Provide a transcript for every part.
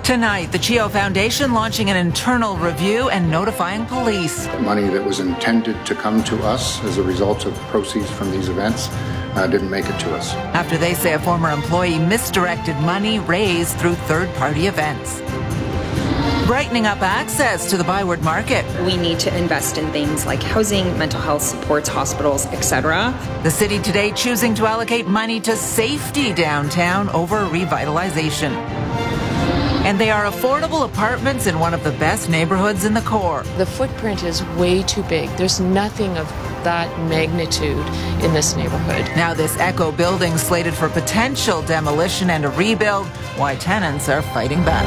Tonight, the CHEO Foundation launching an internal review and notifying police. Money that was intended to come to us as a result of proceeds from these events didn't make it to us. After they say a former employee misdirected money raised through third-party events. Brightening up access to the Byward Market. We need to invest in things like housing, mental health supports, hospitals, etc. The city today choosing to allocate money to safety downtown over revitalization. And they are affordable apartments in one of the best neighborhoods in the core. The footprint is way too big. There's nothing of that magnitude in this neighborhood. Now this Echo building slated for potential demolition and a rebuild. Why tenants are fighting back.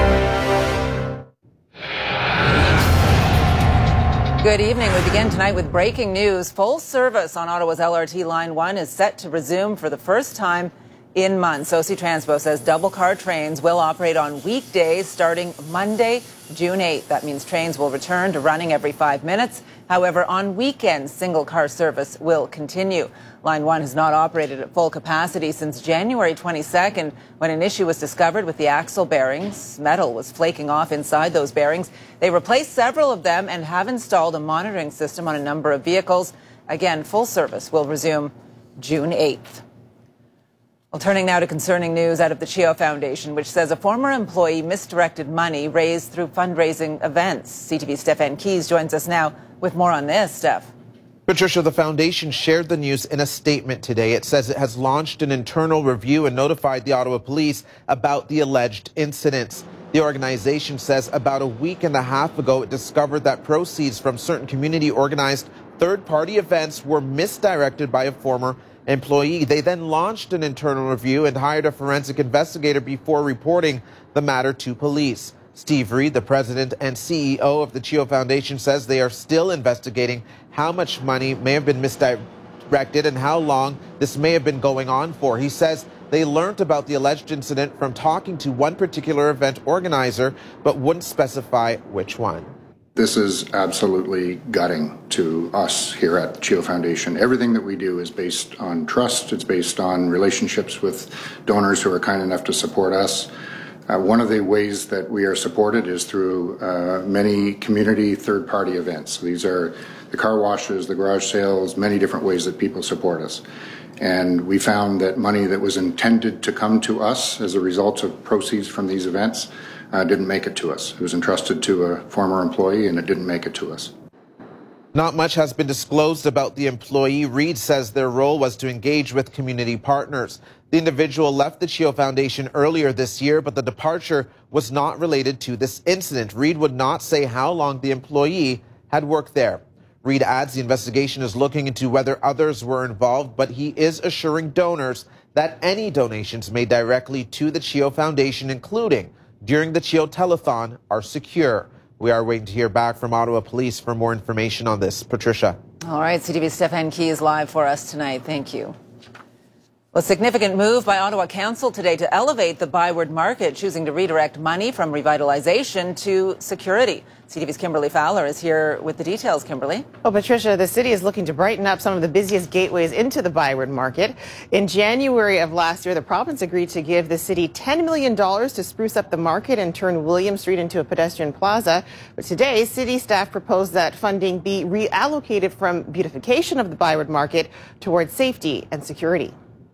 Good evening. We begin tonight with breaking news. Full service on Ottawa's LRT Line 1 is set to resume for the first time in months. OC Transpo says double-car trains will operate on weekdays starting Monday, June 8th. That means trains will return to running every 5 minutes. However, on weekends, single-car service will continue. Line 1 has not operated at full capacity since January 22nd, when an issue was discovered with the axle bearings. Metal was flaking off inside those bearings. They replaced several of them and have installed a monitoring system on a number of vehicles. Again, full service will resume June 8th. Well, turning now to concerning news out of the CHEO Foundation, which says a former employee misdirected money raised through fundraising events. CTV's Stefan Keys joins us now with more on this. Steph. Patricia, the foundation shared the news in a statement today. It says it has launched an internal review and notified the Ottawa Police about the alleged incidents. The organization says about a week and a half ago, it discovered that proceeds from certain community-organized third-party events were misdirected by a former employee. They then launched an internal review and hired a forensic investigator before reporting the matter to police. Steve Reed, the president and CEO of the CHEO Foundation, says they are still investigating how much money may have been misdirected and how long this may have been going on for. He says they learned about the alleged incident from talking to one particular event organizer, but wouldn't specify which one. This is absolutely gutting to us here at the CHEO Foundation. Everything that we do is based on trust. It's based on relationships with donors who are kind enough to support us. One of the ways that we are supported is through many community third-party events. These are the car washes, the garage sales, many different ways that people support us. And we found that money that was intended to come to us as a result of proceeds from these events didn't make it to us. It was entrusted to a former employee and it didn't make it to us. Not much has been disclosed about the employee. Reed says their role was to engage with community partners. The individual left the CHEO Foundation earlier this year, but the departure was not related to this incident. Reed would not say how long the employee had worked there. Reed adds the investigation is looking into whether others were involved, but he is assuring donors that any donations made directly to the CHEO Foundation, including during the CHEO Telethon, are secure. We are waiting to hear back from Ottawa Police for more information on this. Patricia. All right, CTV's Stefan Keys live for us tonight. Thank you. Well, a significant move by Ottawa Council today to elevate the Byward Market, choosing to redirect money from revitalization to security. CTV's Kimberly Fowler is here with the details. Kimberly. Well, Patricia, the city is looking to brighten up some of the busiest gateways into the Byward Market. In January of last year, the province agreed to give the city $10 million to spruce up the market and turn William Street into a pedestrian plaza. But today, city staff proposed that funding be reallocated from beautification of the Byward Market towards safety and security.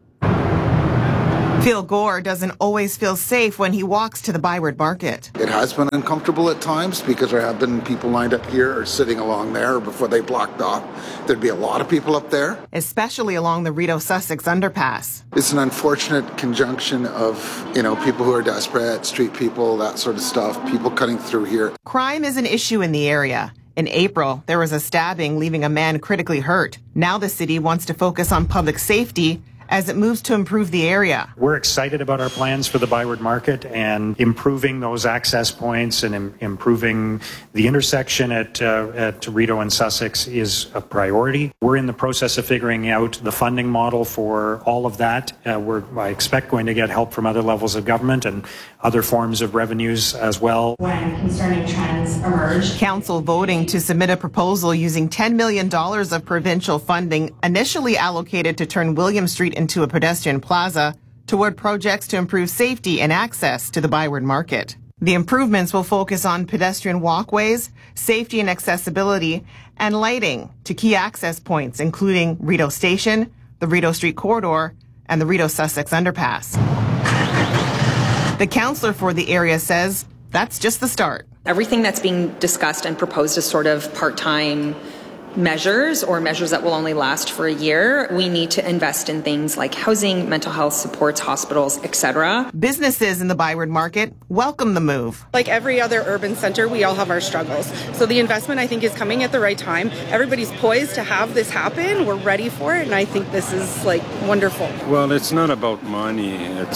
Phil Gore doesn't always feel safe when he walks to the Byward Market. It has been uncomfortable at times because there have been people lined up here or sitting along there before they blocked off. There'd be a lot of people up there. Especially along the Rideau-Sussex underpass. It's an unfortunate conjunction of, people who are desperate, street people, that sort of stuff, people cutting through here. Crime is an issue in the area. In April, there was a stabbing leaving a man critically hurt. Now the city wants to focus on public safety as it moves to improve the area. We're excited about our plans for the Byward Market, and improving those access points and improving the intersection at Rideau and Sussex is a priority. We're in the process of figuring out the funding model for all of that. I expect going to get help from other levels of government and other forms of revenues as well. When concerning trends emerge. Council voting to submit a proposal using $10 million of provincial funding initially allocated to turn William Street into a pedestrian plaza toward projects to improve safety and access to the Byward Market. The improvements will focus on pedestrian walkways, safety and accessibility, and lighting to key access points, including Rideau Station, the Rideau Street Corridor, and the Rideau Sussex Underpass. The councillor for the area says that's just the start. Everything that's being discussed and proposed is sort of part-time measures or measures that will only last for a year. We need to invest in things like housing, mental health supports, hospitals, etc. Businesses in the Byward Market welcome the move. Like every other urban center, we all have our struggles. So the investment, I think, is coming at the right time. Everybody's poised to have this happen. We're ready for it, and I think this is wonderful. Well, it's not about money.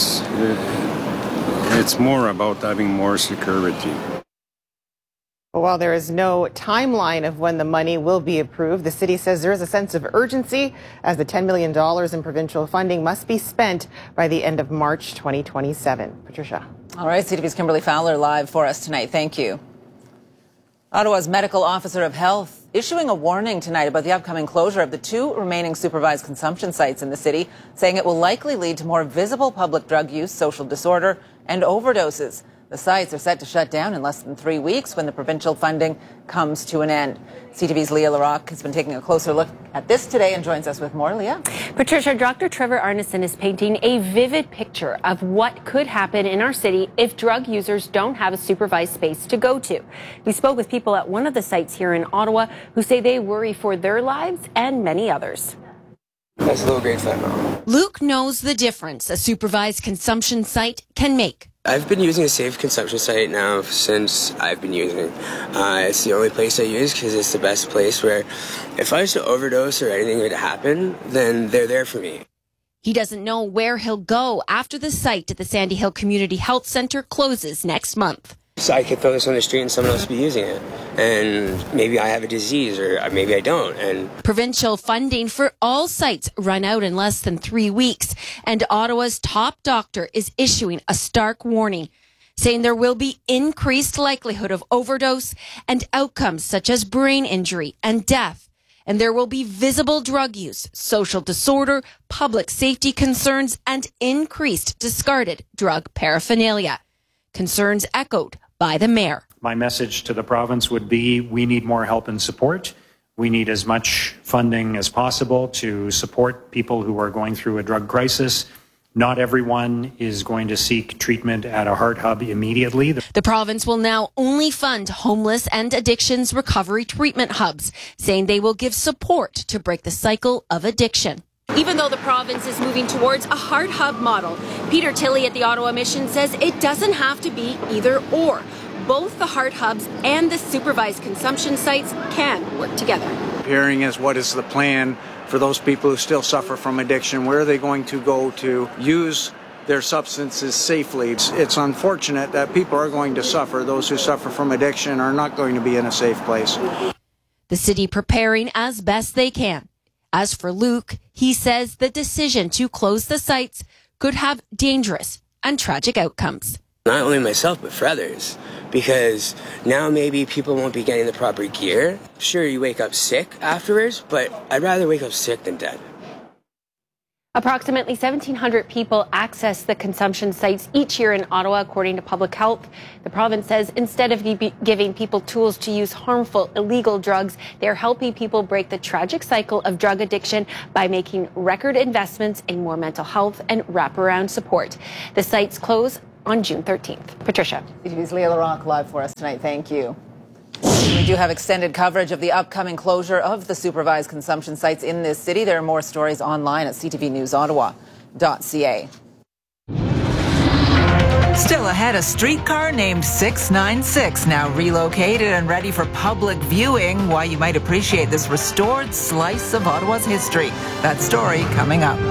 It's more about having more security. While there is no timeline of when the money will be approved, the city says there is a sense of urgency as the $10 million in provincial funding must be spent by the end of March 2027. Patricia. All right, CTV's Kimberly Fowler live for us tonight. Thank you. Ottawa's medical officer of health issuing a warning tonight about the upcoming closure of the 2 remaining supervised consumption sites in the city, saying it will likely lead to more visible public drug use, social disorder, and overdoses. The sites are set to shut down in less than 3 weeks when the provincial funding comes to an end. CTV's Leah Larocque has been taking a closer look at this today and joins us with more. Leah? Patricia, Dr. Trevor Arneson is painting a vivid picture of what could happen in our city if drug users don't have a supervised space to go to. We spoke with people at one of the sites here in Ottawa who say they worry for their lives and many others. That's a little great fentanyl. Luke knows the difference a supervised consumption site can make. I've been using a safe consumption site now since I've been using it. It's the only place I use because it's the best place where if I was to overdose or anything would happen, then they're there for me. He doesn't know where he'll go after the site at the Sandy Hill Community Health Centre closes next month. So I could throw this on the street and someone else be using it. And maybe I have a disease or maybe I don't. And provincial funding for all sites run out in less than 3 weeks. And Ottawa's top doctor is issuing a stark warning, saying there will be increased likelihood of overdose and outcomes such as brain injury and death. And there will be visible drug use, social disorder, public safety concerns, and increased discarded drug paraphernalia. Concerns echoed by the mayor. My message to the province would be we need more help and support. We need as much funding as possible to support people who are going through a drug crisis. Not everyone is going to seek treatment at a heart hub immediately. The province will now only fund homeless and addictions recovery treatment hubs, saying they will give support to break the cycle of addiction. Even though the province is moving towards a heart hub model, Peter Tilley at the Ottawa Mission says it doesn't have to be either or. Both the heart hubs and the supervised consumption sites can work together. Hearing is what is the plan for those people who still suffer from addiction? Where are they going to go to use their substances safely? It's unfortunate that people are going to suffer. Those who suffer from addiction are not going to be in a safe place. The city preparing as best they can. As for Luke, he says the decision to close the sites could have dangerous and tragic outcomes. Not only myself, but for others. Because now maybe people won't be getting the proper gear. Sure, you wake up sick afterwards, but I'd rather wake up sick than dead. Approximately 1,700 people access the consumption sites each year in Ottawa, according to Public Health. The province says instead of giving people tools to use harmful, illegal drugs, they're helping people break the tragic cycle of drug addiction by making record investments in more mental health and wraparound support. The sites close on June 13th. Patricia. CTV's Leah Larocque live for us tonight. Thank you. We do have extended coverage of the upcoming closure of the supervised consumption sites in this city. There are more stories online at ctvnewsottawa.ca. Still ahead, a streetcar named 696 now relocated and ready for public viewing. Why you might appreciate this restored slice of Ottawa's history. That story coming up.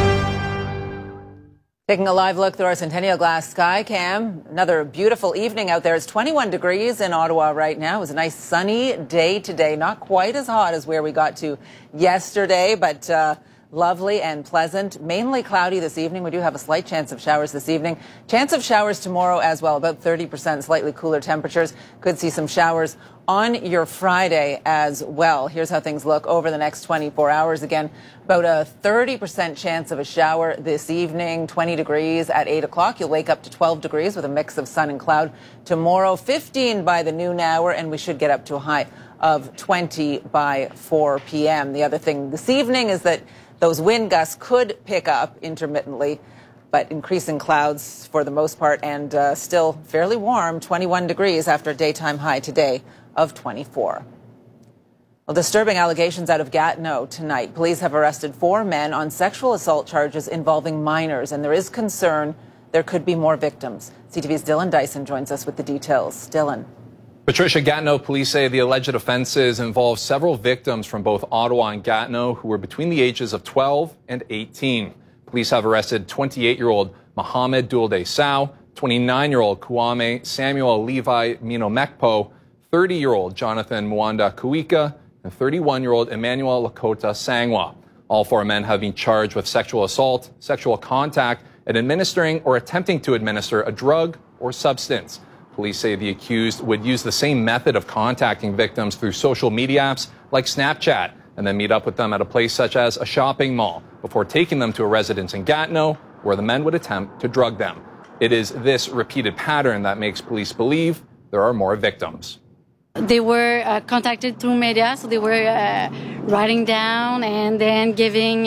Taking a live look through our Centennial Glass sky cam. Another beautiful evening out there. It's 21 degrees in Ottawa right now. It was a nice sunny day today. Not quite as hot as where we got to yesterday, but lovely and pleasant. Mainly cloudy this evening. We do have a slight chance of showers this evening. Chance of showers tomorrow as well, about 30%, slightly cooler temperatures. Could see some showers on your Friday as well. Here's how things look over the next 24 hours. Again, about a 30% chance of a shower this evening, 20 degrees at 8 o'clock. You'll wake up to 12 degrees with a mix of sun and cloud. Tomorrow, 15 by the noon hour, and we should get up to a high of 20 by 4 p.m. The other thing this evening is that those wind gusts could pick up intermittently, but increasing clouds for the most part, and still fairly warm, 21 degrees after a daytime high today of 24. Well, disturbing allegations out of Gatineau tonight. Police have arrested 4 men on sexual assault charges involving minors, and there is concern there could be more victims. CTV's Dylan Dyson joins us with the details. Dylan. Patricia, Gatineau police say the alleged offenses involve several victims from both Ottawa and Gatineau who were between the ages of 12 and 18. Police have arrested 28-year-old Mohamed Dulde Sow, 29-year-old Kwame Samuel Levi Minomekpo, 30-year-old Jonathan Mwanda Kuika, and 31-year-old Emmanuel Lakota Sangwa. All 4 men have been charged with sexual assault, sexual contact, and administering or attempting to administer a drug or substance. Police say the accused would use the same method of contacting victims through social media apps like Snapchat and then meet up with them at a place such as a shopping mall before taking them to a residence in Gatineau where the men would attempt to drug them. It is this repeated pattern that makes police believe there are more victims. They were contacted through media, so they were writing down and then giving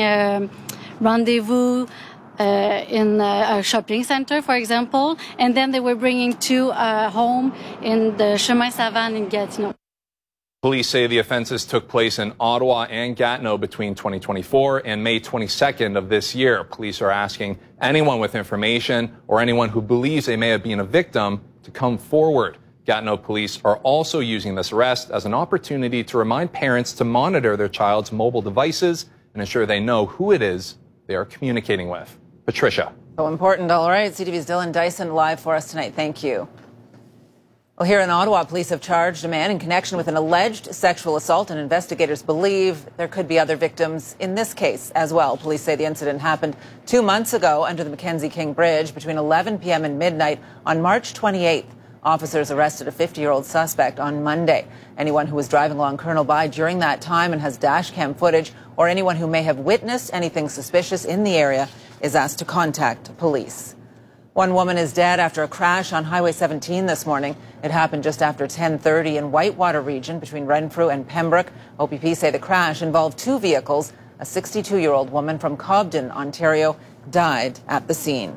rendezvous in a shopping center, for example, and then they were bringing to a home in the Chemin Savane in Gatineau. Police say the offenses took place in Ottawa and Gatineau between 2024 and May 22nd of this year. Police are asking anyone with information or anyone who believes they may have been a victim to come forward. Gatineau police are also using this arrest as an opportunity to remind parents to monitor their child's mobile devices and ensure they know who it is they are communicating with. Patricia. So important. All right. CTV's Dylan Dyson live for us tonight. Thank you. Well, here in Ottawa, police have charged a man in connection with an alleged sexual assault, and investigators believe there could be other victims in this case as well. Police say the incident happened 2 months ago under the Mackenzie King Bridge between 11 p.m. and midnight on March 28th. Officers arrested a 50-year-old suspect on Monday. Anyone who was driving along Colonel By during that time and has dash cam footage, or anyone who may have witnessed anything suspicious in the area, is asked to contact police. One woman is dead after a crash on Highway 17 this morning. It happened just after 10:30 in Whitewater region between Renfrew and Pembroke. OPP say the crash involved 2 vehicles. A 62-year-old woman from Cobden, Ontario, died at the scene.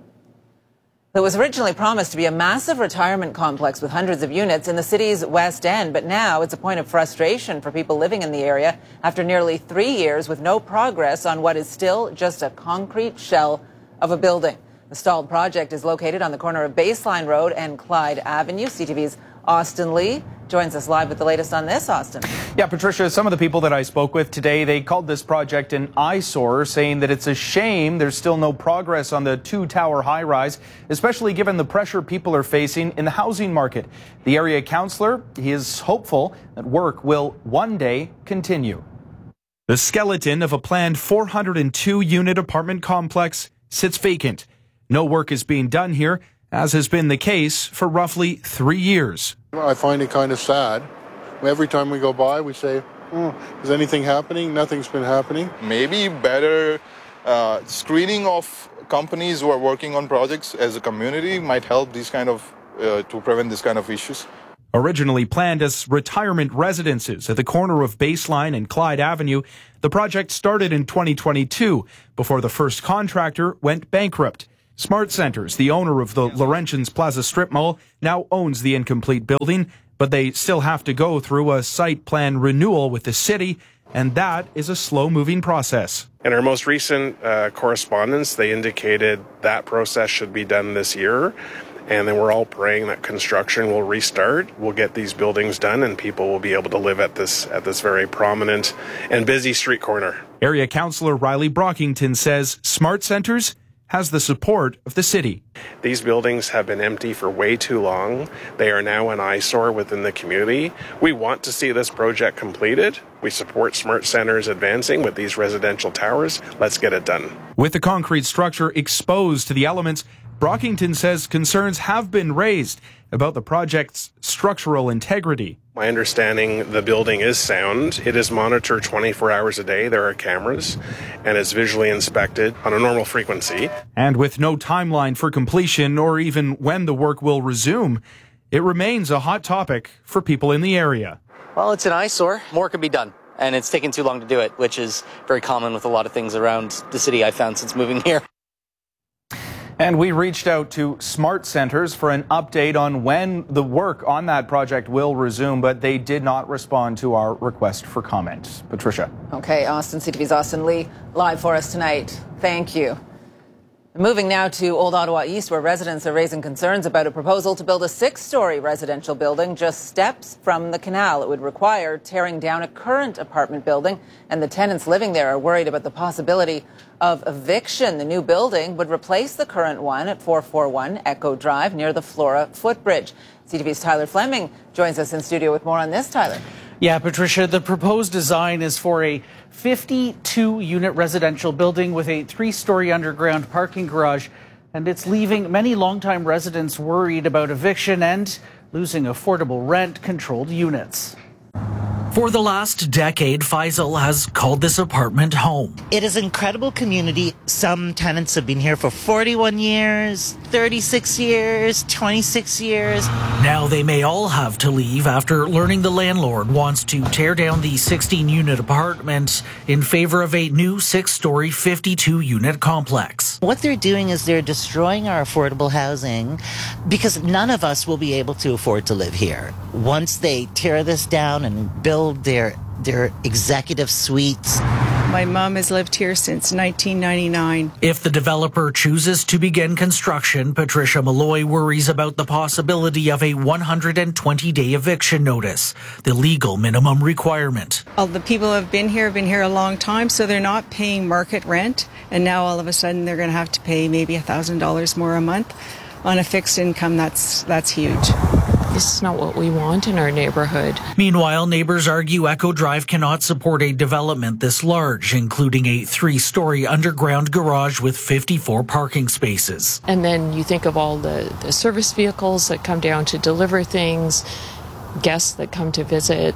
It was originally promised to be a massive retirement complex with hundreds of units in the city's West End, but now it's a point of frustration for people living in the area after nearly 3 years with no progress on what is still just a concrete shell of a building. The stalled project is located on the corner of Baseline Road and Clyde Avenue. CTV's Austin Lee joins us live with the latest on this. Austin. Yeah, Patricia, some of the people that I spoke with today, they called this project an eyesore, saying that it's a shame there's still no progress on the 2-tower high-rise, especially given the pressure people are facing in the housing market. The area councillor, he is hopeful that work will one day continue. The skeleton of a planned 402-unit apartment complex sits vacant. No work is being done here, as has been the case for roughly 3 years. I find it kind of sad. Every time we go by, we say, is anything happening? Nothing's been happening. Maybe better screening of companies who are working on projects as a community might help these kind of to prevent this kind of issues. Originally planned as retirement residences at the corner of Baseline and Clyde Avenue, the project started in 2022 before the first contractor went bankrupt. Smart Centers, the owner of the Laurentians Plaza Strip Mall, now owns the incomplete building, but they still have to go through a site plan renewal with the city, and that is a slow-moving process. In our most recent correspondence, they indicated that process should be done this year, and then we're all praying that construction will restart. We'll get these buildings done, and people will be able to live at this very prominent and busy street corner. Area Councillor Riley Brockington says Smart Centers has the support of the city. These buildings have been empty for way too long. They are now an eyesore within the community. We want to see this project completed. We support Smart Centres advancing with these residential towers. Let's get it done. With the concrete structure exposed to the elements, Brockington says concerns have been raised about the project's structural integrity. My understanding, the building is sound. It is monitored 24 hours a day. There are cameras, and it's visually inspected on a normal frequency. And with no timeline for completion or even when the work will resume, it remains a hot topic for people in the area. Well, it's an eyesore. More could be done, and it's taken too long to do it, which is very common with a lot of things around the city I've found since moving here. And we reached out to Smart Centres for an update on when the work on that project will resume, but they did not respond to our request for comment. Patricia. Okay, Austin, CTV's Austin Lee, live for us tonight. Thank you. Moving now to Old Ottawa East, where residents are raising concerns about a proposal to build a 6-story residential building just steps from the canal. It would require tearing down a current apartment building, and the tenants living there are worried about the possibility of eviction. The new building would replace the current one at 441 Echo Drive near the Flora footbridge. CTV's Tyler Fleming joins us in studio with more on this. Tyler. Yeah, Patricia, the proposed design is for a 52-unit residential building with a 3-story underground parking garage, and it's leaving many longtime residents worried about eviction and losing affordable rent-controlled units. For the last decade, Faisal has called this apartment home. It is an incredible community. Some tenants have been here for 41 years, 36 years, 26 years. Now they may all have to leave after learning the landlord wants to tear down the 16-unit apartment in favor of a new 6-story, 52-unit complex. What they're doing is they're destroying our affordable housing because none of us will be able to afford to live here. Once they tear this down and build their executive suites. My mom has lived here since 1999. If the developer chooses to begin construction, Patricia Malloy worries about the possibility of a 120-day eviction notice, the legal minimum requirement. All the people who have been here a long time, so they're not paying market rent, and now all of a sudden they're going to have to pay maybe $1,000 more a month on a fixed income. That's huge. This is not what we want in our neighborhood. Meanwhile, neighbors argue Echo Drive cannot support a development this large, including a 3-story underground garage with 54 parking spaces. And then you think of all the service vehicles that come down to deliver things, guests that come to visit,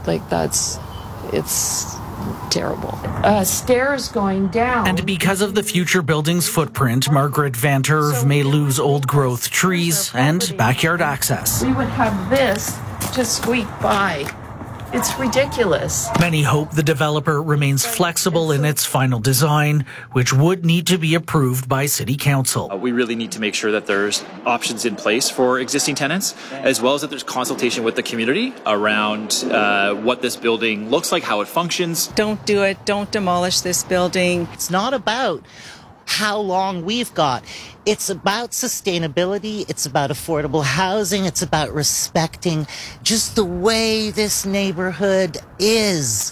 it's terrible. Stairs going down. And because of the future building's footprint, Margaret Van Terve may lose old-growth trees and backyard access. We would have this just squeak by. It's ridiculous. Many hope the developer remains flexible in its final design, which would need to be approved by City Council. We really need to make sure that there's options in place for existing tenants, as well as that there's consultation with the community around what this building looks like, how it functions. Don't do it. Don't demolish this building. It's not about how long we've got. It's about sustainability. It's about affordable housing. It's about respecting just the way this neighborhood is.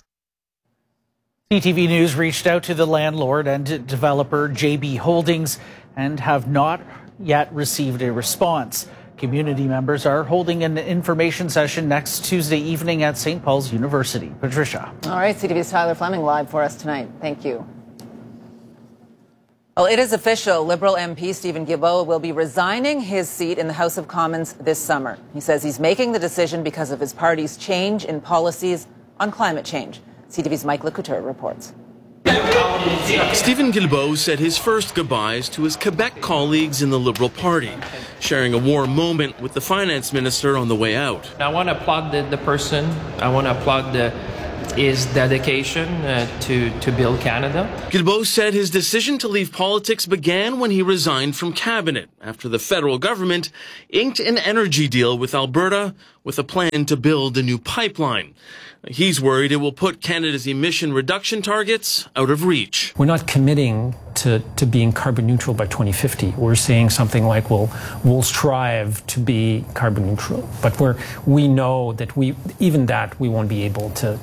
CTV News reached out to the landlord and developer JB Holdings and have not yet received a response. Community members are holding an information session next Tuesday evening at St. Paul's University. Patricia. All right, CTV's Tyler Fleming live for us tonight. Thank you. Well, it is official. Liberal MP Stephen Guilbeault will be resigning his seat in the House of Commons this summer. He says he's making the decision because of his party's change in policies on climate change. CTV's Mike Lecouture reports. Stephen Guilbeault said his first goodbyes to his Quebec colleagues in the Liberal Party, sharing a warm moment with the finance minister on the way out. I want to applaud the person. I want to applaud his dedication to build Canada. Guilbeault said his decision to leave politics began when he resigned from cabinet after the federal government inked an energy deal with Alberta with a plan to build a new pipeline. He's worried it will put Canada's emission reduction targets out of reach. We're not committing to being carbon neutral by 2050. We're saying something like, we'll strive to be carbon neutral. But we know that we won't be able to achieve.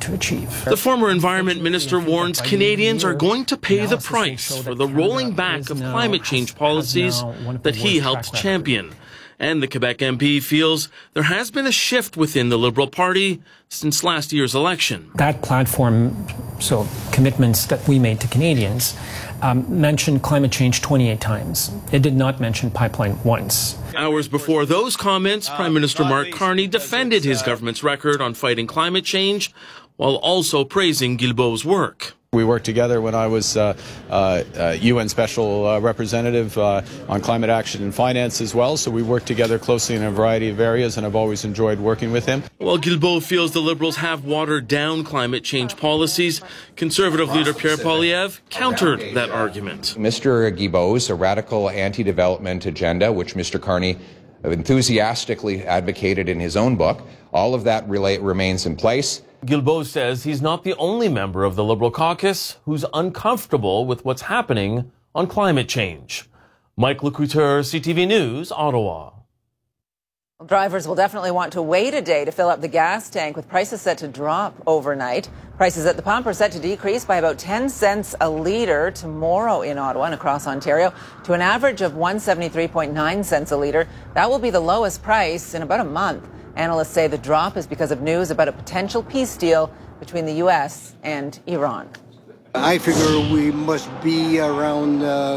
leave. The former environment minister warns Canadians are going to pay the price for the rolling back of climate change policies that he helped champion. And the Quebec MP feels there has been a shift within the Liberal Party since last year's election. That platform, so commitments that we made to Canadians, mentioned climate change 28 times. It did not mention pipeline once. Hours before those comments, Prime Minister Mark Carney defended his government's record on fighting climate change while also praising Guilbeault's work. We worked together when I was UN Special Representative on climate action and finance as well, so we worked together closely in a variety of areas, and I've always enjoyed working with him. While Guilbeault feels the Liberals have watered down climate change policies, Conservative leader Pierre Poilievre countered that argument. Mr. Guilbeault's a radical anti-development agenda, which Mr. Carney enthusiastically advocated in his own book, all of that remains in place. Guilbeault says he's not the only member of the Liberal caucus who's uncomfortable with what's happening on climate change. Mike Lecouteur, CTV News, Ottawa. Drivers will definitely want to wait a day to fill up the gas tank, with prices set to drop overnight. Prices at the pump are set to decrease by about 10 cents a litre tomorrow in Ottawa and across Ontario to an average of 173.9 cents a litre. That will be the lowest price in about a month. Analysts say the drop is because of news about a potential peace deal between the U.S. and Iran. I figure we must be around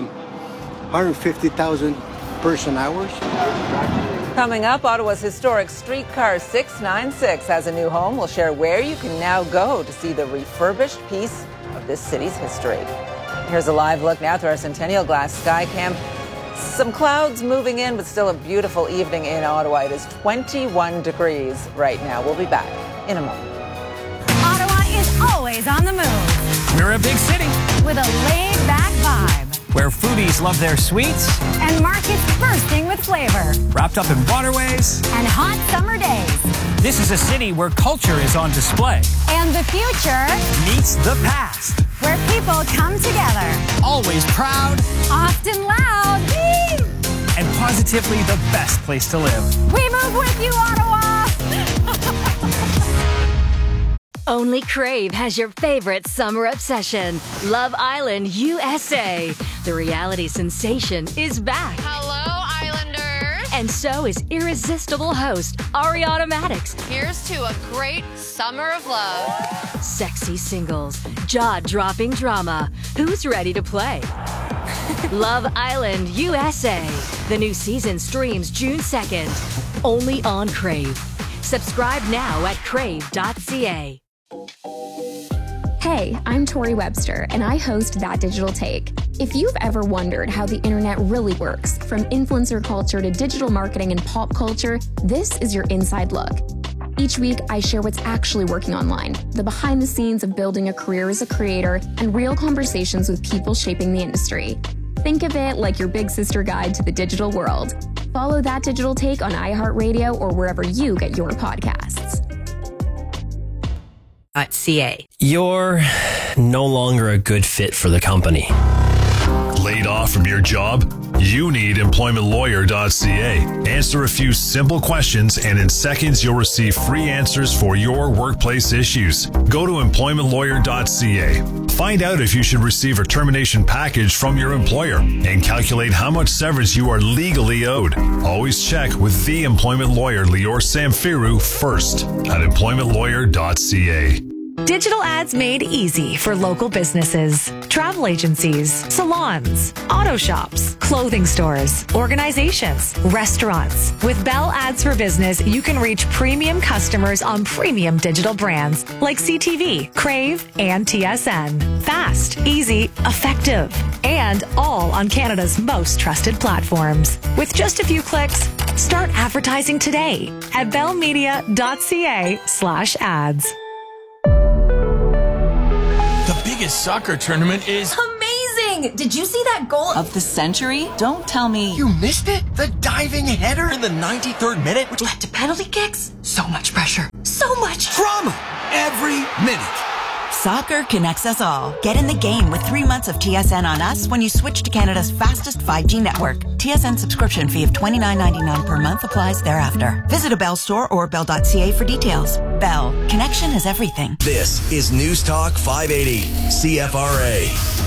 150,000 person hours. Coming up, Ottawa's historic streetcar 696 has a new home. We'll share where you can now go to see the refurbished piece of this city's history. Here's a live look now through our Centennial Glass Skycam. Some clouds moving in, but still a beautiful evening in Ottawa. It is 21 degrees right now. We'll be back in a moment. Ottawa is always on the move. We're a big city with a laid-back vibe, where foodies love their sweets and markets bursting with flavor, wrapped up in waterways and hot summer days. This is a city where culture is on display. And the future meets the past, where people come together. Always proud, often loud, and positively the best place to live. We move with you, Ottawa! Only Crave has your favorite summer obsession. Love Island USA. The reality sensation is back. Hello, Islanders. And so is irresistible host Ariana Madix. Here's to a great summer of love. Sexy singles, jaw-dropping drama. Who's ready to play? Love Island USA. The new season streams June 2nd. Only on Crave. Subscribe now at crave.ca. Hey, I'm Tori Webster, and I host That Digital Take. If you've ever wondered how the internet really works, from influencer culture to digital marketing and pop culture, this is your inside look. Each week, I share what's actually working online, the behind the scenes of building a career as a creator, and real conversations with people shaping the industry. Think of it like your big sister guide to the digital world. Follow That Digital Take on iHeartRadio or wherever you get your podcasts. .ca. You're no longer a good fit for the company. Laid off from your job? You need employmentlawyer.ca. Answer a few simple questions, and in seconds you'll receive free answers for your workplace issues. Go to employmentlawyer.ca. Find out if you should receive a termination package from your employer and calculate how much severance you are legally owed. Always check with the employment lawyer Lior Samfiru first at employmentlawyer.ca. Digital ads made easy for local businesses, travel agencies, salons, auto shops, clothing stores, organizations, restaurants. With Bell Ads for Business, you can reach premium customers on premium digital brands like CTV, Crave, and TSN. Fast, easy, effective, and all on Canada's most trusted platforms. With just a few clicks, start advertising today at bellmedia.ca/ads. The biggest soccer tournament is amazing! Did you see that goal of the century? Don't tell me you missed it. The diving header in the 93rd minute, which led to penalty kicks. So much pressure. So much drama every minute. Soccer connects us all. Get in the game with 3 months of TSN on us when you switch to Canada's fastest 5G network. TSN subscription fee of $29.99 per month applies thereafter. Visit a Bell store or bell.ca for details. Bell. Connection is everything. This is News Talk 580, CFRA.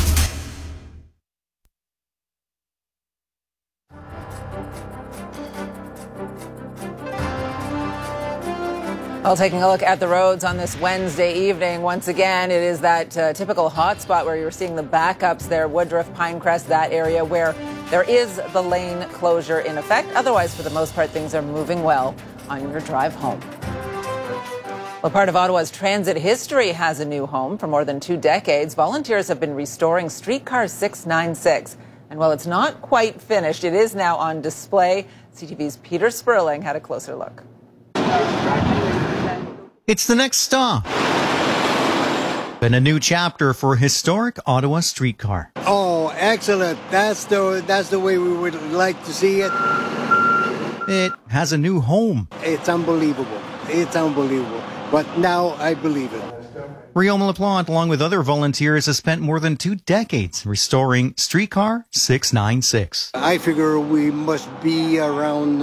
Well, taking a look at the roads on this Wednesday evening, once again, it is that typical hot spot where you're seeing the backups there, Woodruff, Pinecrest, that area where there is the lane closure in effect. Otherwise, for the most part, things are moving well on your drive home. Well, part of Ottawa's transit history has a new home. For more than 2 decades, volunteers have been restoring streetcar 696. And while it's not quite finished, it is now on display. CTV's Peter Sperling had a closer look. It's the next stop and a new chapter for historic Ottawa streetcar. Oh, excellent. That's the way we would like to see it. It has a new home. It's unbelievable. It's unbelievable. But now I believe it. Riom LaPlante, along with other volunteers, has spent more than 2 decades restoring streetcar 696. I figure we must be around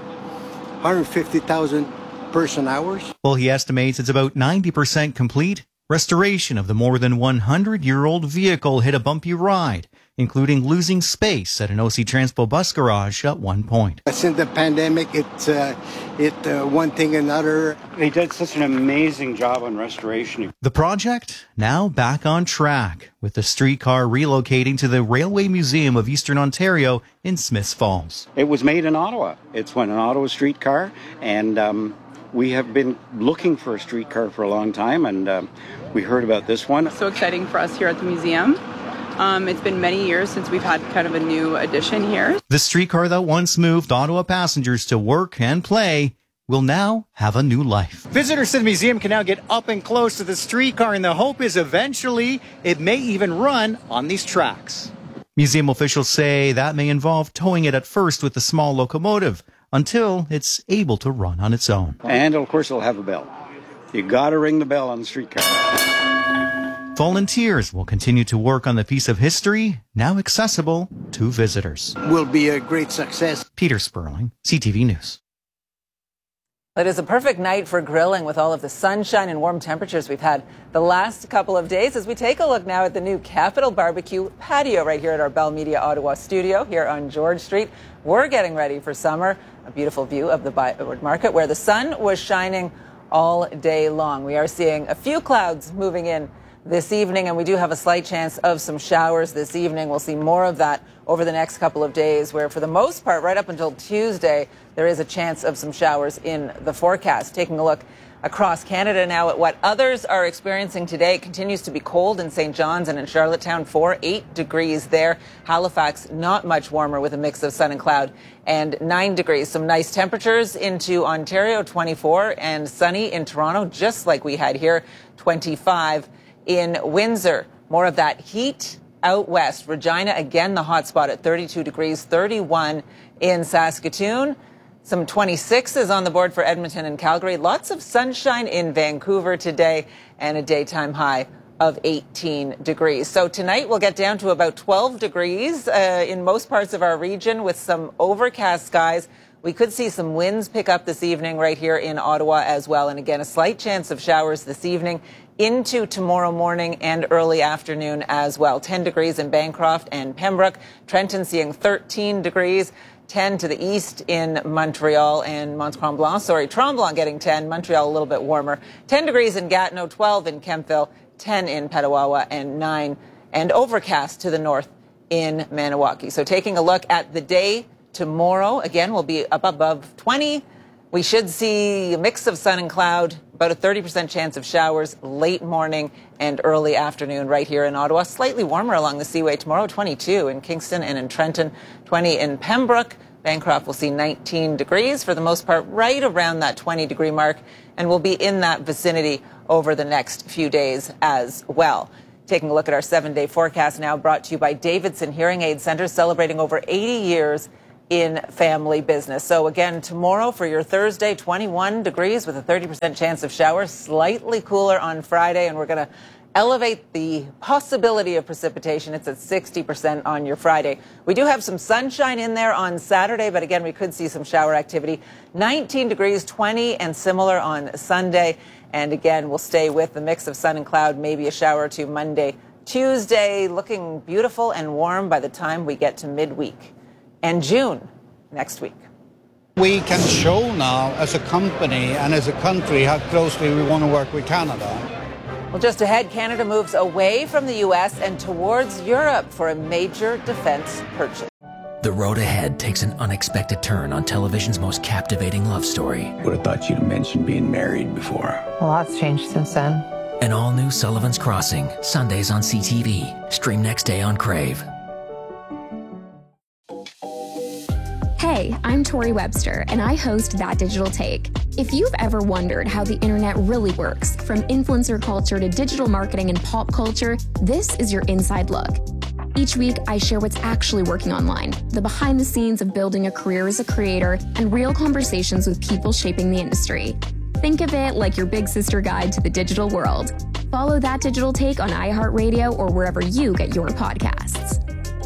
150,000 person hours. Well, he estimates it's about 90% complete. Restoration of the more than 100-year-old vehicle hit a bumpy ride, including losing space at an OC Transpo bus garage at one point. Since the pandemic, it's one thing another. They did such an amazing job on restoration. The project now back on track, with the streetcar relocating to the Railway Museum of Eastern Ontario in Smiths Falls. It was made in Ottawa. It's an Ottawa streetcar, and we have been looking for a streetcar for a long time, and we heard about this one. So exciting for us here at the museum. It's been many years since we've had kind of a new addition here. The streetcar that once moved Ottawa passengers to work and play will now have a new life. Visitors to the museum can now get up and close to the streetcar, and the hope is eventually it may even run on these tracks. Museum officials say that may involve towing it at first with a small locomotive, until it's able to run on its own. And, of course, it'll have a bell. You got to ring the bell on the streetcar. Volunteers will continue to work on the piece of history, now accessible to visitors. Will be a great success. Peter Sperling, CTV News. It is a perfect night for grilling with all of the sunshine and warm temperatures we've had the last couple of days. As we take a look now at the new Capital Barbecue patio right here at our Bell Media Ottawa studio here on George Street. We're getting ready for summer. A beautiful view of the Byward Market where the sun was shining all day long. We are seeing a few clouds moving in this evening, and we do have a slight chance of some showers this evening. We'll see more of that over the next couple of days, where for the most part, right up until Tuesday, there is a chance of some showers in the forecast. Taking a look across Canada now at what others are experiencing today. It continues to be cold in St. John's and in Charlottetown, 8 degrees there. Halifax, not much warmer with a mix of sun and cloud, and 9 degrees. Some nice temperatures into Ontario, 24, and sunny in Toronto, just like we had here, 25 in Windsor. More of that heat out west. Regina, again, the hot spot at 32 degrees, 31 in Saskatoon. Some 26s on the board for Edmonton and Calgary. Lots of sunshine in Vancouver today and a daytime high of 18 degrees. So tonight we'll get down to about 12 degrees in most parts of our region with some overcast skies. We could see some winds pick up this evening right here in Ottawa as well. And again, a slight chance of showers this evening into tomorrow morning and early afternoon as well. 10 degrees in Bancroft and Pembroke. Trenton seeing 13 degrees. 10 to the east in Montreal and Tremblant getting 10. Montreal a little bit warmer. 10 degrees in Gatineau, 12 in Kemptville, 10 in Petawawa, and 9 and overcast to the north in Maniwaki. So taking a look at the day tomorrow, again, we'll be up above 20. We should see a mix of sun and cloud, about a 30% chance of showers late morning and early afternoon right here in Ottawa. Slightly warmer along the Seaway tomorrow, 22 in Kingston and in Trenton, 20 in Pembroke. Bancroft will see 19 degrees for the most part, right around that 20-degree mark, and we'll be in that vicinity over the next few days as well. Taking a look at our 7-day forecast now, brought to you by Davidson Hearing Aid Center, celebrating over 80 years in family business. So again, tomorrow for your Thursday, 21 degrees with a 30% chance of showers, slightly cooler on Friday, and we're going to elevate the possibility of precipitation. It's at 60% on your Friday. We do have some sunshine in there on Saturday, but again, we could see some shower activity. 19 degrees, 20 and similar on Sunday. And again, we'll stay with the mix of sun and cloud, maybe a shower or two Monday, Tuesday, looking beautiful and warm by the time we get to midweek. And June next week. We can show now as a company and as a country how closely we want to work with Canada. Well, just ahead, Canada moves away from the U.S. and towards Europe for a major defense purchase. The road ahead takes an unexpected turn on television's most captivating love story. Would have thought you'd have mentioned being married before. A lot's changed since then. An all-new Sullivan's Crossing, Sundays on CTV. Stream next day on Crave. Hey, I'm Tori Webster, and I host That Digital Take. If you've ever wondered how the internet really works, from influencer culture to digital marketing and pop culture, this is your inside look. Each week, I share what's actually working online, the behind the scenes of building a career as a creator, and real conversations with people shaping the industry. Think of it like your big sister guide to the digital world. Follow That Digital Take on iHeartRadio or wherever you get your podcasts.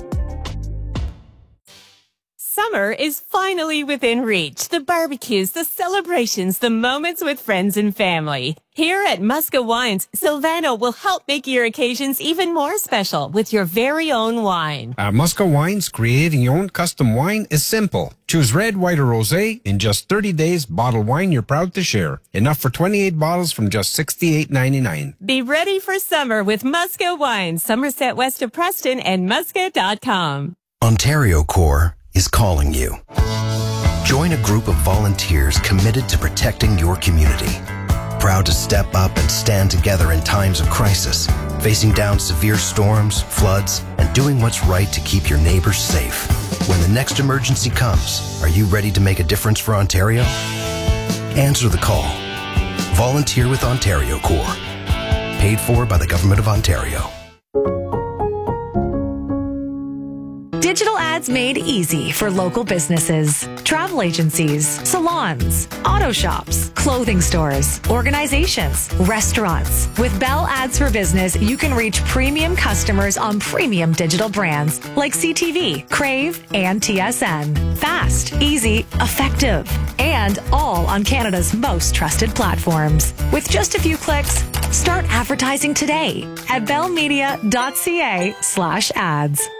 Summer is finally within reach. The barbecues, the celebrations, the moments with friends and family. Here at Musca Wines, Silvano will help make your occasions even more special with your very own wine. At Musca Wines, creating your own custom wine is simple. Choose red, white, or rosé. In just 30 days, bottle wine you're proud to share. Enough for 28 bottles from just $68.99. Be ready for summer with Musca Wines, Somerset West of Preston and Musca.com. Ontario Corps is calling you. Join a group of volunteers committed to protecting your community. Proud to step up and stand together in times of crisis, facing down severe storms, floods, and doing what's right to keep your neighbors safe. When the next emergency comes, are you ready to make a difference for Ontario? Answer the call. Volunteer with Ontario Corps. Paid for by the Government of Ontario. Digital ads made easy for local businesses, travel agencies, salons, auto shops, clothing stores, organizations, restaurants. With Bell Ads for Business, you can reach premium customers on premium digital brands like CTV, Crave, and TSN. Fast, easy, effective, and all on Canada's most trusted platforms. With just a few clicks, start advertising today at bellmedia.ca/ads.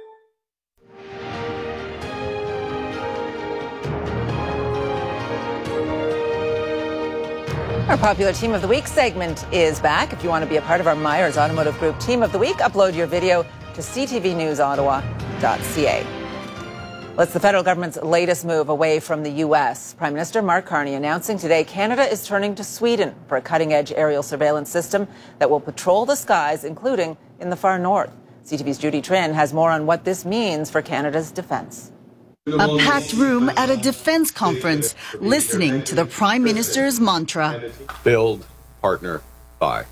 Our popular Team of the Week segment is back. If you want to be a part of our Myers Automotive Group Team of the Week, upload your video to ctvnewsottawa.ca. Well, it's the federal government's latest move away from the U.S. Prime Minister Mark Carney announcing today Canada is turning to Sweden for a cutting-edge aerial surveillance system that will patrol the skies, including in the far north. CTV's Judy Trinh has more on what this means for Canada's defense. A packed room at a defense conference, listening to the Prime Minister's mantra. Build, partner, buy.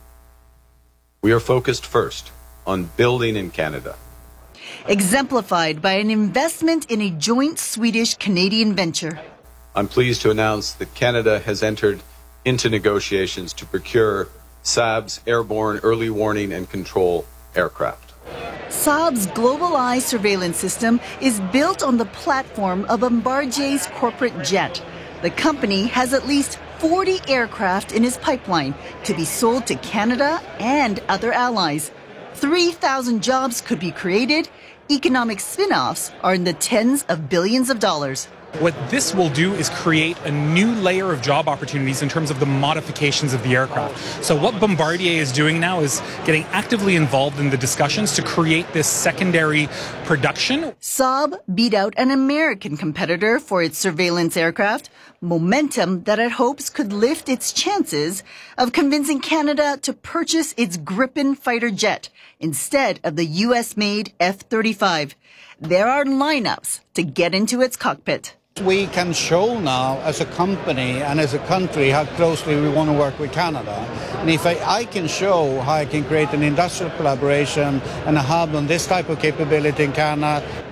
We are focused first on building in Canada. Exemplified by an investment in a joint Swedish-Canadian venture. I'm pleased to announce that Canada has entered into negotiations to procure Saab's airborne early warning and control aircraft. Saab's Global Eye surveillance system is built on the platform of Bombardier's corporate jet. The company has at least 40 aircraft in its pipeline to be sold to Canada and other allies. 3,000 jobs could be created. Economic spin-offs are in the tens of billions of dollars. What this will do is create a new layer of job opportunities in terms of the modifications of the aircraft. So what Bombardier is doing now is getting actively involved in the discussions to create this secondary production. Saab beat out an American competitor for its surveillance aircraft, momentum that it hopes could lift its chances of convincing Canada to purchase its Gripen fighter jet instead of the U.S.-made F-35. There are lineups to get into its cockpit. We can show now as a company and as a country how closely we want to work with Canada. And if I can show how I can create an industrial collaboration and a hub on this type of capability in Canada,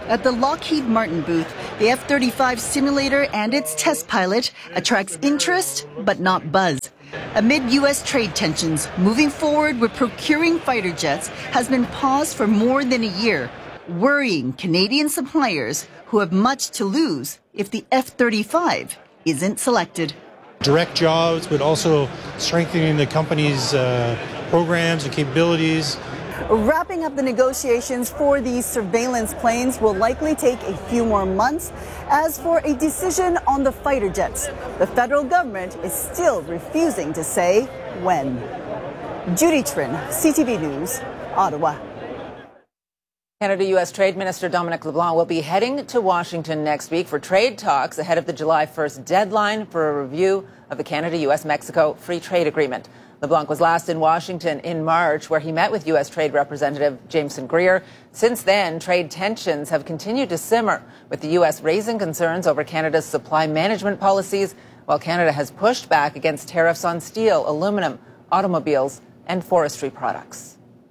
At the Lockheed Martin booth, the F-35 simulator and its test pilot attracts interest but not buzz. Amid U.S. trade tensions, moving forward with procuring fighter jets has been paused for more than a year, worrying Canadian suppliers who have much to lose if the F-35 isn't selected. Direct jobs, but also strengthening the company's programs and capabilities. Wrapping up the negotiations for these surveillance planes will likely take a few more months. As for a decision on the fighter jets, the federal government is still refusing to say when. Judy Trin, CTV News, Ottawa. Canada-U.S. Trade Minister Dominic LeBlanc will be heading to Washington next week for trade talks ahead of the July 1st deadline for a review of the Canada-U.S.-Mexico Free Trade Agreement. LeBlanc was last in Washington in March, where he met with U.S. Trade Representative Jameson Greer. Since then, trade tensions have continued to simmer, with the U.S. raising concerns over Canada's supply management policies, while Canada has pushed back against tariffs on steel, aluminum, automobiles, and forestry products.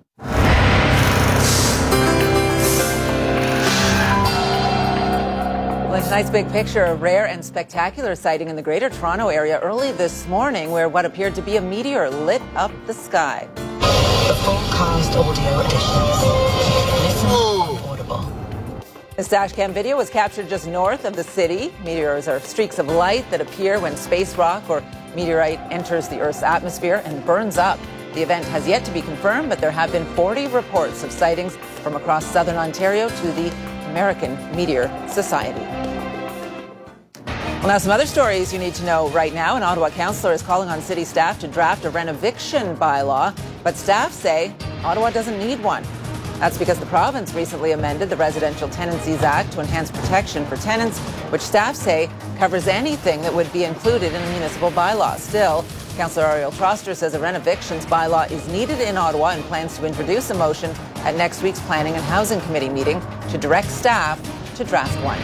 Well, in tonight's big picture, a rare and spectacular sighting in the Greater Toronto area early this morning, where what appeared to be a meteor lit up the sky. The full cast audio editions. Listen audible. This dashcam video was captured just north of the city. Meteors are streaks of light that appear when space rock or meteorite enters the Earth's atmosphere and burns up. The event has yet to be confirmed, but there have been 40 reports of sightings from across southern Ontario to the American Meteor Society. Well, now some other stories you need to know right now. An Ottawa councillor is calling on city staff to draft a renoviction bylaw, but staff say Ottawa doesn't need one. That's because the province recently amended the Residential Tenancies Act to enhance protection for tenants, which staff say covers anything that would be included in a municipal bylaw. Still, Councillor Ariel Troster says a renovictions bylaw is needed in Ottawa and plans to introduce a motion at next week's Planning and Housing Committee meeting to direct staff to draft one.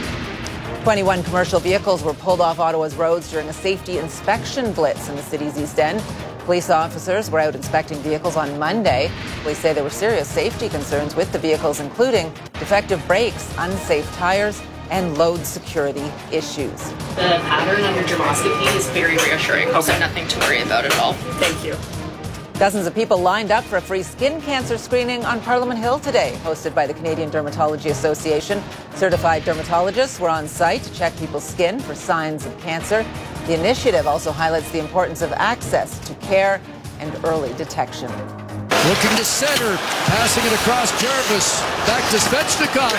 21 commercial vehicles were pulled off Ottawa's roads during a safety inspection blitz in the city's East End. Police officers were out inspecting vehicles on Monday. Police say there were serious safety concerns with the vehicles, including defective brakes, unsafe tires, and load security issues. The pattern on your dermoscopy is very reassuring, so nothing to worry about at all. Thank you. Dozens of people lined up for a free skin cancer screening on Parliament Hill today, hosted by the Canadian Dermatology Association. Certified dermatologists were on site to check people's skin for signs of cancer. The initiative also highlights the importance of access to care and early detection. Looking to center, passing it across Jarvis, back to Svechnikov,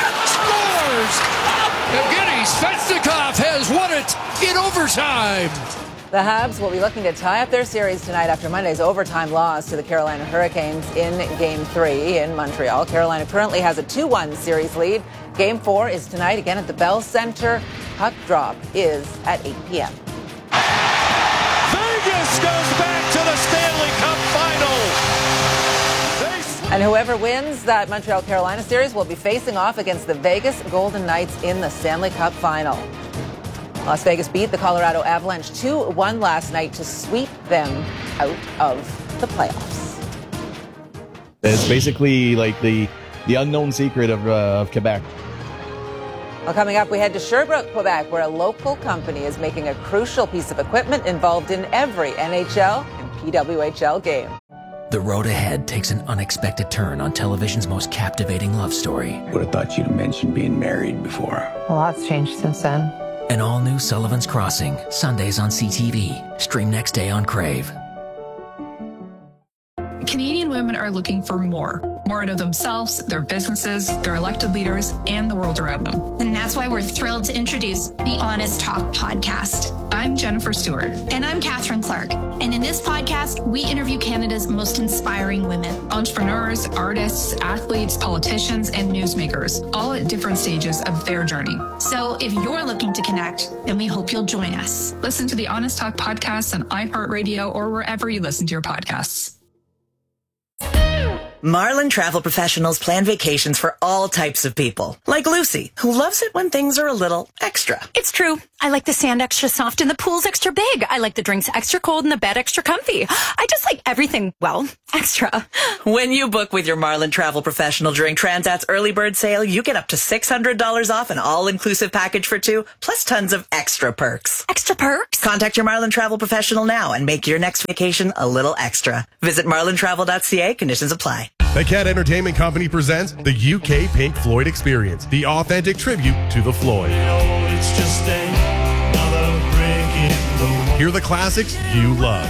scores! Evgeny Svechnikov has won it in overtime. The Habs will be looking to tie up their series tonight after Monday's overtime loss to the Carolina Hurricanes in Game 3 in Montreal. Carolina currently has a 2-1 series lead. Game 4 is tonight again at the Bell Center. Puck drop is at 8 p.m. Vegas goes back to the Stanley Cup Final. And whoever wins that Montreal-Carolina series will be facing off against the Vegas Golden Knights in the Stanley Cup Final. Las Vegas beat the Colorado Avalanche 2-1 last night to sweep them out of the playoffs. It's basically like the unknown secret of Quebec. Well, coming up, we head to Sherbrooke, Quebec, where a local company is making a crucial piece of equipment involved in every NHL and PWHL game. The road ahead takes an unexpected turn on television's most captivating love story. Would have thought you'd have mentioned being married before. A lot's changed since then. An all-new Sullivan's Crossing, Sundays on CTV. Stream next day on Crave. Canadian women are looking for more out of themselves, their businesses, their elected leaders, and the world around them. And that's why we're thrilled to introduce the Honest Talk podcast. I'm Jennifer Stewart. And I'm Catherine Clark. And in this podcast, we interview Canada's most inspiring women. Entrepreneurs, artists, athletes, politicians, and newsmakers, all at different stages of their journey. So if you're looking to connect, then we hope you'll join us. Listen to the Honest Talk podcast on iHeartRadio or wherever you listen to your podcasts. Marlin Travel Professionals plan vacations for all types of people. Like Lucy, who loves it when things are a little extra. It's true. I like the sand extra soft and the pool's extra big. I like the drinks extra cold and the bed extra comfy. I just like everything, well, extra. When you book with your Marlin Travel Professional during Transat's early bird sale, you get up to $600 off an all-inclusive package for two, plus tons of extra perks. Extra perks? Contact your Marlin Travel Professional now and make your next vacation a little extra. Visit marlintravel.ca. Conditions apply. The Cat Entertainment Company presents the UK Pink Floyd Experience, the authentic tribute to the Floyd. It's just another break in the Hear the classics you love.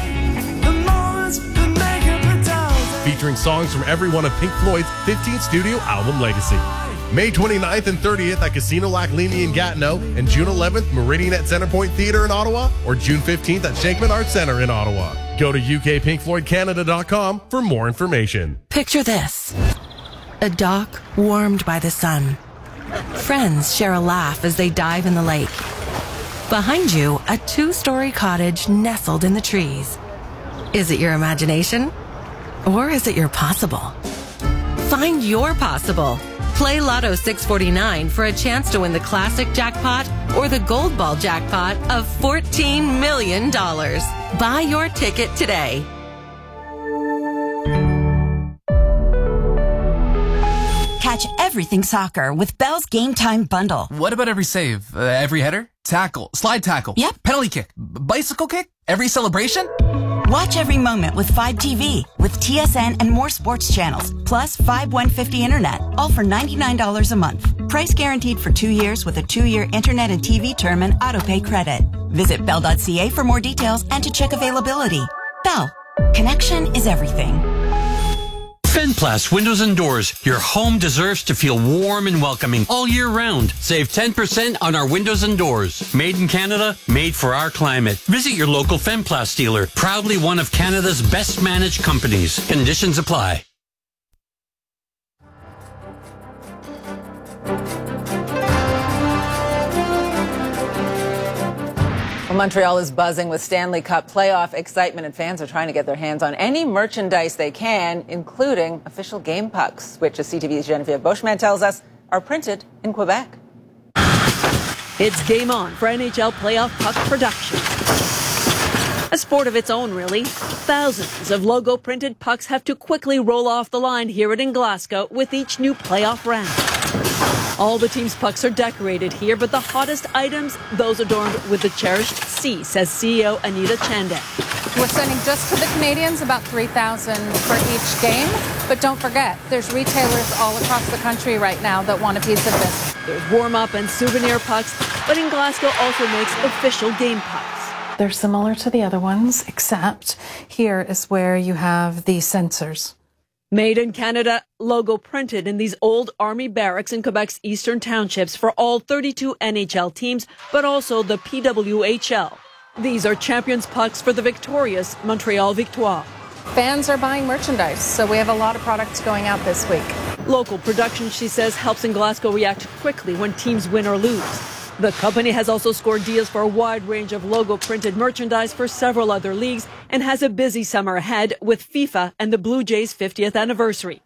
Featuring songs from every one of Pink Floyd's 15th studio album legacy. May 29th and 30th at Casino Lac Leamy in Gatineau, and June 11th, Meridian at Centrepoint Theatre in Ottawa, or June 15th at Shankman Arts Centre in Ottawa. Go to ukpinkfloydcanada.com for more information. Picture this. A dock warmed by the sun. Friends share a laugh as they dive in the lake. Behind you, a 2-story cottage nestled in the trees. Is it your imagination? Or is it your possible? Find your possible. Play Lotto 649 for a chance to win the classic jackpot or the gold ball jackpot of $14 million. Buy your ticket today. Catch everything soccer with Bell's Game Time Bundle. What about every save? Every header? Tackle? Slide tackle? Yep. Penalty kick? Bicycle kick? Every celebration? Watch every moment with 5 TV, with TSN and more sports channels, plus 5150 internet, all for $99 a month. Price guaranteed for 2 years with a 2-year internet and TV term and autopay credit. Visit Bell.ca for more details and to check availability. Bell. Connection is everything. Fenplast Windows and Doors. Your home deserves to feel warm and welcoming all year round. Save 10% on our windows and doors. Made in Canada, made for our climate. Visit your local Fenplast dealer. Proudly one of Canada's best managed companies. Conditions apply. Well, Montreal is buzzing with Stanley Cup playoff excitement, and fans are trying to get their hands on any merchandise they can, including official game pucks, which, as CTV's Geneviève Beauchemin tells us, are printed in Quebec. It's game on for NHL playoff puck production. A sport of its own, really. Thousands of logo-printed pucks have to quickly roll off the line here in Glasgow with each new playoff round. All the team's pucks are decorated here, but the hottest items, those adorned with the cherished C, says CEO Anita Chande. We're sending just to the Canadians about 3,000 for each game. But don't forget, there's retailers all across the country right now that want a piece of this. There's warm-up and souvenir pucks, but in Glasgow also makes official game pucks. They're similar to the other ones, except here is where you have the sensors. Made in Canada, logo printed in these old army barracks in Quebec's eastern townships for all 32 NHL teams, but also the PWHL. These are champions pucks for the victorious Montreal Victoire. Fans are buying merchandise, so we have a lot of products going out this week. Local production, she says, helps in Glasgow react quickly when teams win or lose. The company has also scored deals for a wide range of logo-printed merchandise for several other leagues and has a busy summer ahead with FIFA and the Blue Jays' 50th anniversary.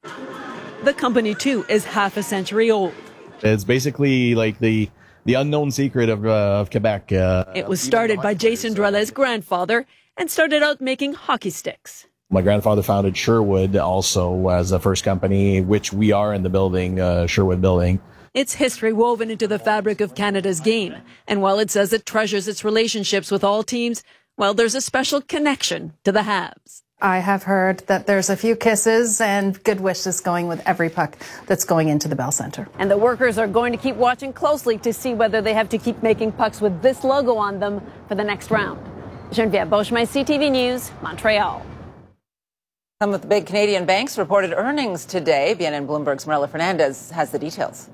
The company, too, is half a century old. It's basically like the unknown secret of Quebec. It was started by Jason Drellet's grandfather and started out making hockey sticks. My grandfather founded Sherwood also as the first company, which we are in the building, Sherwood building. It's history woven into the fabric of Canada's game. And while it says it treasures its relationships with all teams, well, there's a special connection to the Habs. I have heard that there's a few kisses and good wishes going with every puck that's going into the Bell Centre. And the workers are going to keep watching closely to see whether they have to keep making pucks with this logo on them for the next round. Geneviève Beauchemin, CTV News, Montreal. Some of the big Canadian banks reported earnings today. BNN Bloomberg's Marilla Fernandez has the details.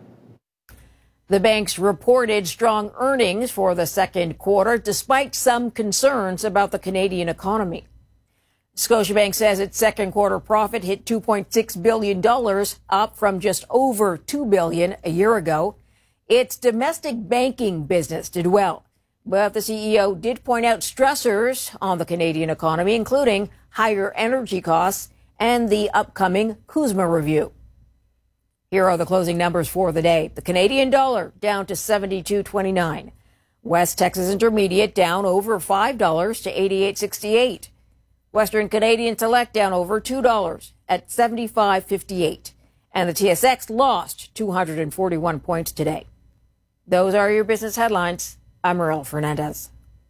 The banks reported strong earnings for the second quarter, despite some concerns about the Canadian economy. Scotiabank says its second quarter profit hit $2.6 billion, up from just over $2 billion a year ago. Its domestic banking business did well, but the CEO did point out stressors on the Canadian economy, including higher energy costs and the upcoming Kuzma review. Here are the closing numbers for the day. The Canadian dollar down to $72.29. West Texas Intermediate down over $5 to $88.68. Western Canadian Select down over $2 at $75.58. And the TSX lost 241 points today. Those are your business headlines. I'm Merle Fernandez.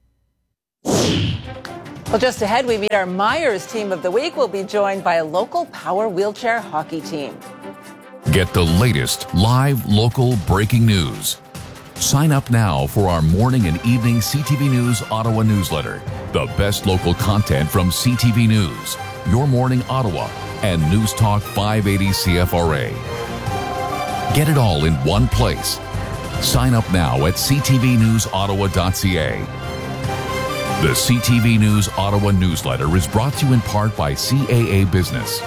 Well, just ahead, we meet our Myers Team of the Week. We'll be joined by a local power wheelchair hockey team. Get the latest live local breaking news. Sign up now for our morning and evening CTV News Ottawa newsletter. The best local content from CTV News, Your Morning Ottawa, and News Talk 580 CFRA. Get it all in one place. Sign up now at ctvnewsottawa.ca. The CTV News Ottawa newsletter is brought to you in part by CAA Business.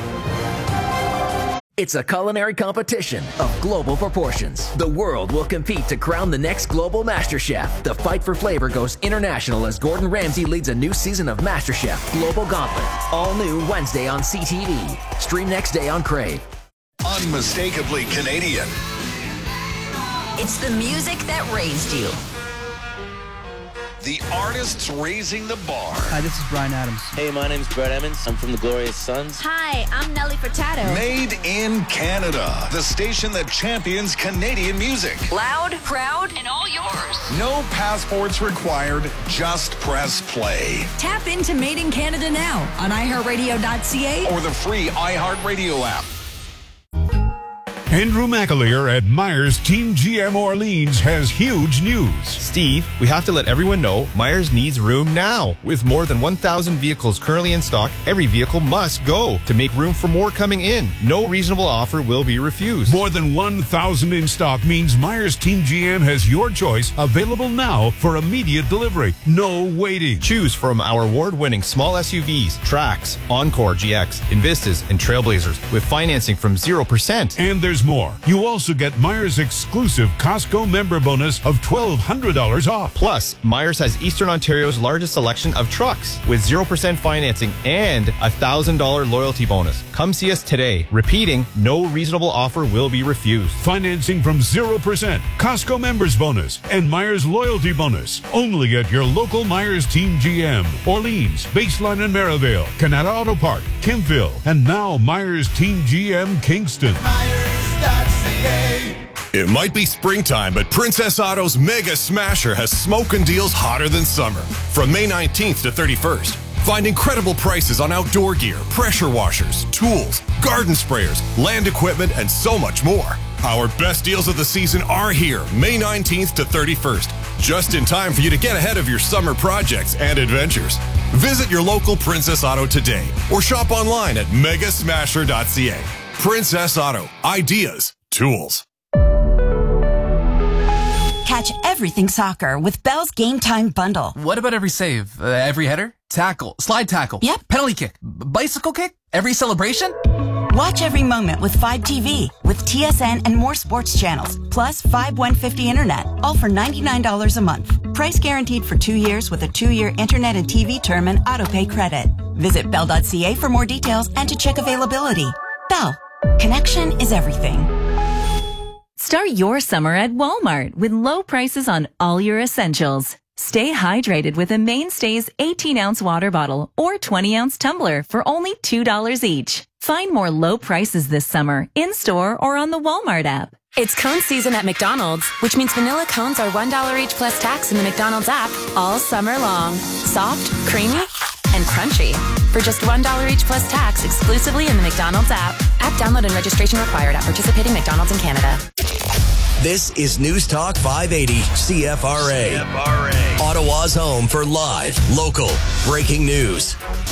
It's a culinary competition of global proportions. The world will compete to crown the next global MasterChef. The fight for flavor goes international as Gordon Ramsay leads a new season of MasterChef Global Gauntlet. All new Wednesday on CTV. Stream next day on Crave. Unmistakably Canadian. It's the music that raised you. The artists raising the bar. Hi, this is Bryan Adams. Hey, my name's Brett Emmons. I'm from the Glorious Sons. Hi, I'm Nelly Furtado. Made in Canada. The station that champions Canadian music. Loud, proud, and all yours. No passports required. Just press play. Tap into Made in Canada now on iHeartRadio.ca or the free iHeartRadio app. Andrew McAleer at Myers Team GM Orleans has huge news. Steve, we have to let everyone know Myers needs room now. With more than 1,000 vehicles currently in stock, every vehicle must go. To make room for more coming in, no reasonable offer will be refused. More than 1,000 in stock means Myers Team GM has your choice available now for immediate delivery. No waiting. Choose from our award-winning small SUVs, Trax, Encore GX, Invistas, and Trailblazers with financing from 0%. And there's more. You also get Myers' exclusive Costco member bonus of $1,200 off. Plus, Myers has Eastern Ontario's largest selection of trucks with 0% financing and a $1,000 loyalty bonus. Come see us today. Repeating, no reasonable offer will be refused. Financing from 0%, Costco members bonus, and Myers loyalty bonus. Only at your local Myers Team GM, Orleans, Baseline and Merivale, Canada Auto Park, Kempville, and now Myers Team GM Kingston. It might be springtime, but Princess Auto's Mega Smasher has smoking deals hotter than summer. From May 19th to 31st, find incredible prices on outdoor gear, pressure washers, tools, garden sprayers, land equipment, and so much more. Our best deals of the season are here, May 19th to 31st, just in time for you to get ahead of your summer projects and adventures. Visit your local Princess Auto today or shop online at megasmasher.ca. Princess Auto. Ideas. Tools. Catch everything soccer with Bell's Game Time Bundle. What about every save? Every header? Tackle? Slide tackle? Yep. Penalty kick? Bicycle kick? Every celebration? Watch every moment with 5 TV with TSN and more sports channels, plus 5150 internet, all for $99 a month. Price guaranteed for 2 years with a 2-year internet and TV term and autopay credit. Visit bell.ca for more details and to check availability. Bell. Connection is everything. Start your summer at Walmart with low prices on all your essentials. Stay hydrated with a Mainstays 18-ounce water bottle or 20-ounce tumbler for only $2 each. Find more low prices this summer in-store or on the Walmart app. It's cone season at McDonald's, which means vanilla cones are $1 each plus tax in the McDonald's app all summer long. Soft, creamy, and crunchy. For just $1 each plus tax exclusively in the McDonald's app. App download and registration required at participating McDonald's in Canada. This is News Talk 580 CFRA. Ottawa's home for live, local, breaking news.